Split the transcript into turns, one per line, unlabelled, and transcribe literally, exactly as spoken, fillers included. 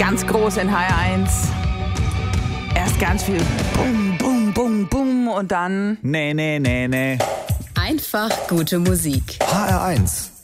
Ganz groß in H R eins. Erst ganz viel Bum, Bum, Bum, Bum und dann...
Nee, nee, nee, nee.
Einfach gute Musik.
H R eins.